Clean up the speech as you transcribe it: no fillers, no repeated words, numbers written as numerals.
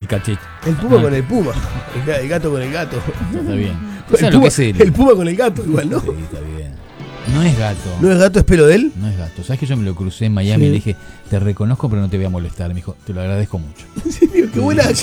cachete. El puma con el puma. El gato con el gato. Está bien. El puma con el gato, igual, ¿no? Sí, está bien. No es gato. ¿No es gato, es pelo de él? No es gato. ¿Sabes que yo me lo crucé en Miami y le dije, te reconozco pero no te voy a molestar? Me dijo, te lo agradezco mucho. ¿En serio? Qué buena